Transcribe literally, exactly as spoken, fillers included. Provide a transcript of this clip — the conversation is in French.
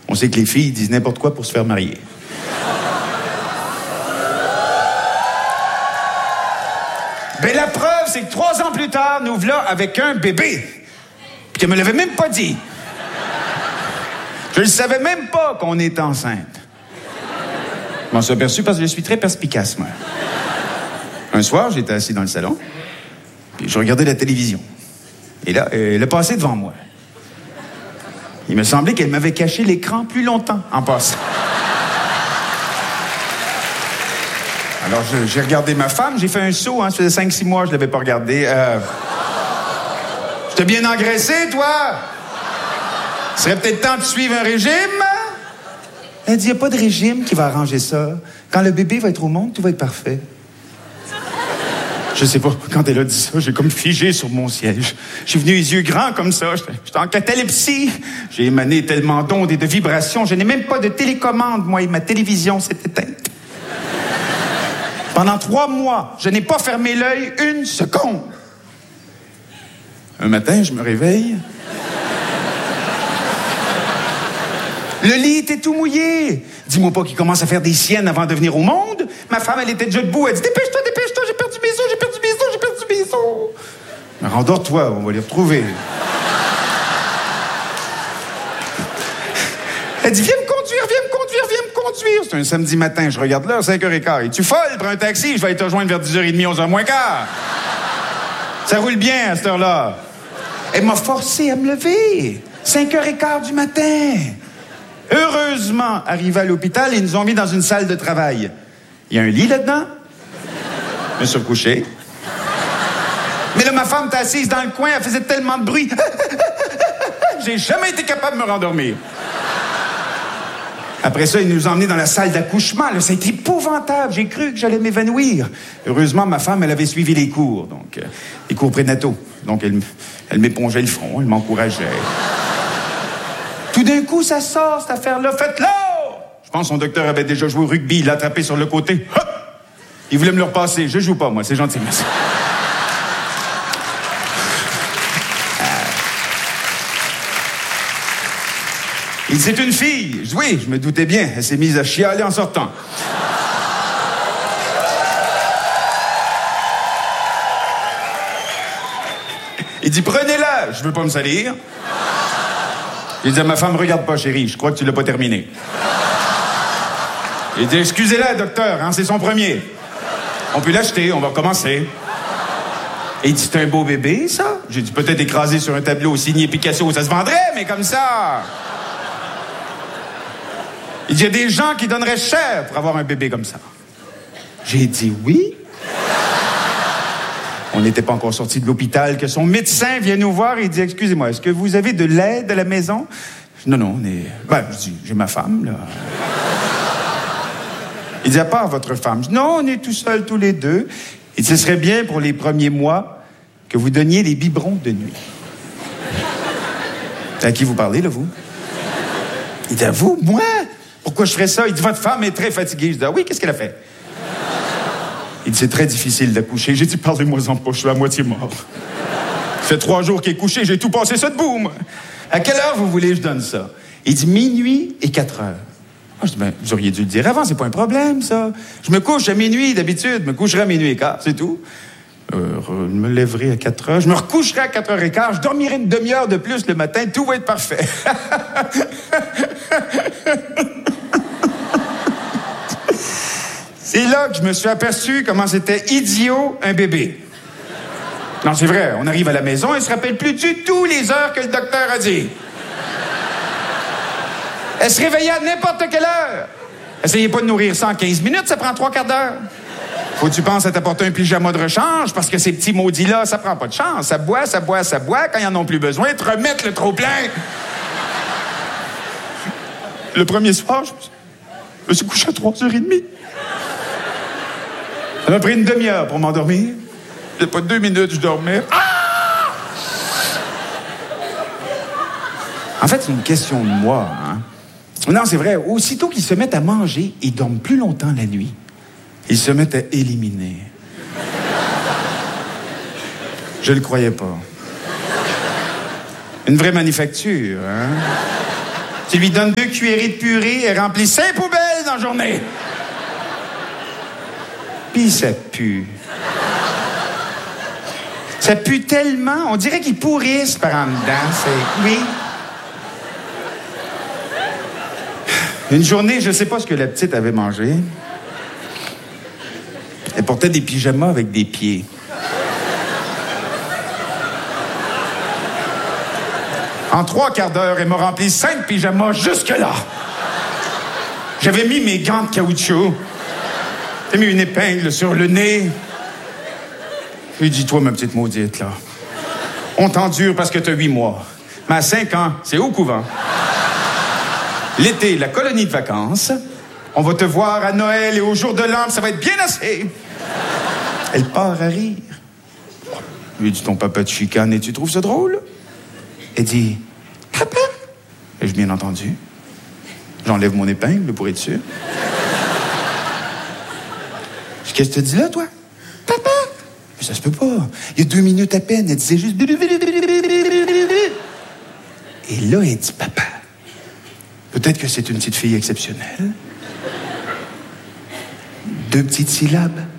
On sait que les filles disent n'importe quoi pour se faire marier. Ben la preuve, c'est que trois ans plus tard, nous voilà avec un bébé. Puis qu'elle me l'avait même pas dit. Je ne savais même pas qu'on était enceinte. Je m'en suis aperçu parce que je suis très perspicace, moi. Un soir, j'étais assis dans le salon, puis je regardais la télévision. Et là, elle est passée devant moi. Il me semblait qu'elle m'avait caché l'écran plus longtemps en passant. Alors, je, j'ai regardé ma femme, j'ai fait un saut, hein, ça faisait cinq six mois, je l'avais pas regardé. Euh... Je t'ai bien engraissé, toi? Il serait peut-être temps de suivre un régime? Elle dit, il n'y a pas de régime qui va arranger ça. Quand le bébé va être au monde, tout va être parfait. Je sais pas, quand elle a dit ça, j'ai comme figé sur mon siège. Je suis venu les yeux grands comme ça, j'étais, j'étais en catalepsie. J'ai émané tellement d'ondes et de vibrations, je n'ai même pas de télécommande, moi, et ma télévision s'est éteinte. Pendant trois mois, je n'ai pas fermé l'œil une seconde. Un matin, je me réveille. Le lit était tout mouillé. Dis-moi pas qu'il commence à faire des siennes avant de venir au monde. Ma femme, elle était déjà debout. Elle dit, dépêche-toi, dépêche-toi, j'ai perdu mes os, j'ai perdu mes os, j'ai perdu mes os. Mais rendors-toi, on va les retrouver. Elle dit, viens me conduire, viens me conduire, viens me conduire. C'est un samedi matin, je regarde l'heure, cinq heures quinze. Es-tu folle? Prends un taxi, je vais te rejoindre vers dix heures trente, onze heures moins quart. Ça roule bien à cette heure-là. Elle m'a forcé à me lever. cinq heures quinze du matin. Heureusement, arrivé à l'hôpital, ils nous ont mis dans une salle de travail. Il y a un lit là-dedans. Je me suis recouché. Mais là, ma femme était assise dans le coin, elle faisait tellement de bruit. J'ai jamais été capable de me rendormir. Après ça, ils nous ont emmenés dans la salle d'accouchement. Là, ça a été épouvantable. J'ai cru que j'allais m'évanouir. Heureusement, ma femme, elle avait suivi les cours, donc euh, les cours prénataux. Donc, elle, elle m'épongeait le front, elle m'encourageait. Tout d'un coup, ça sort, cette affaire-là. Faites-le! Je pense que son docteur avait déjà joué au rugby. Il l'a attrapé sur le côté. Hop! Il voulait me le repasser. Je joue pas, moi. C'est gentil, merci. Il dit, c'est une fille. Je dis, oui, je me doutais bien. Elle s'est mise à chialer en sortant. Il dit, prenez-la. Je veux pas me salir. J'ai dit à ma femme, regarde pas, chérie, je crois que tu l'as pas terminé. Il dit, excusez-la, docteur, hein, c'est son premier. On peut l'acheter, on va recommencer. Et il dit, c'est un beau bébé, ça? J'ai dit, peut-être écrasé sur un tableau signé Picasso, ça se vendrait, mais comme ça. Il dit, il y a des gens qui donneraient cher pour avoir un bébé comme ça. J'ai dit, oui. On n'était pas encore sortis de l'hôpital que son médecin vient nous voir et il dit, excusez-moi, est-ce que vous avez de l'aide à la maison? Je dis, non, non, on est... Ben, je dis, j'ai ma femme, là. Il dit, à part votre femme. Je dis, non, on est tout seuls, tous les deux. Il dit, ce serait bien pour les premiers mois que vous donniez les biberons de nuit. À qui vous parlez, là, vous? Il dit, à vous? Moi? Pourquoi je ferais ça? Il dit, votre femme est très fatiguée. Je dis, ah oui, qu'est-ce qu'elle a fait? Il dit, c'est très difficile d'accoucher. J'ai dit, parlez-moi-en pas, je suis à moitié mort. Ça fait trois jours qu'il est couché, j'ai tout passé ça debout, moi. À quelle heure vous voulez que je donne ça? Il dit, minuit et quatre heures. Ah, je dis, ben, vous auriez dû le dire avant, c'est pas un problème, ça. Je me couche à minuit, d'habitude. Je me coucherai à minuit et quart, c'est tout. Euh, je me lèverai à quatre heures. Je me recoucherai à quatre heures et quart. Je dormirai une demi-heure de plus le matin. Tout va être parfait. C'est là que je me suis aperçu comment c'était idiot, un bébé. Non, c'est vrai, on arrive à la maison, elle se rappelle plus du tout les heures que le docteur a dit. Elle se réveillait à n'importe quelle heure. Essayez pas de nourrir ça en quinze minutes, ça prend trois quarts d'heure. Faut que tu penses à t'apporter un pyjama de rechange, parce que ces petits maudits-là, ça prend pas de chance. Ça boit, ça boit, ça boit, quand ils en ont plus besoin, te remettre le trop-plein. Le premier soir, je me suis, je me suis couché à trois heures trente. Ça m'a pris une demi-heure pour m'endormir. Il n'y a pas deux minutes, je dormais. Ah! En fait, c'est une question de moi, hein. Non, c'est vrai. Aussitôt qu'ils se mettent à manger, ils dorment plus longtemps la nuit. Ils se mettent à éliminer. Je le croyais pas. Une vraie manufacture, hein? Tu lui donnes deux cuillerées de purée, elle remplit cinq poubelles dans la journée. Puis ça pue. Ça pue tellement, on dirait qu'ils pourrissent par en dedans. C'est... Oui. Une journée, je sais pas ce que la petite avait mangé. Elle portait des pyjamas avec des pieds. En trois quarts d'heure, elle m'a rempli cinq pyjamas jusque-là. J'avais mis mes gants de caoutchouc. J'ai mis une épingle sur le nez. Je lui ai dit, toi, ma petite maudite, là, on t'endure parce que t'as huit mois. Mais à cinq ans, c'est au couvent. L'été, la colonie de vacances. On va te voir à Noël et au jour de l'an, ça va être bien assez. Elle part à rire. Je lui ai dit, ton papa te chicane et tu trouves ça drôle? Elle dit, papa? Ai-je bien entendu? J'enlève mon épingle pour être sûr. Je dis, qu'est-ce que tu dis là, toi? Papa? Mais ça se peut pas. Il y a deux minutes à peine, elle disait juste... Et là, elle dit, papa. Peut-être que c'est une petite fille exceptionnelle. Deux petites syllabes.